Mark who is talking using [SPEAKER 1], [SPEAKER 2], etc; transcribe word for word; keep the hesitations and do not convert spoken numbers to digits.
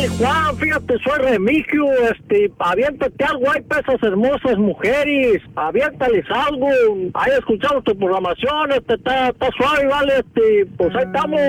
[SPEAKER 1] Hey Juan, fíjate, soy Remigio, este, aviéntate algo, hay pesas hermosas mujeres, aviéntales algo, ahí escuchamos tu programación, este, está, está suave, vale, este, pues ahí estamos.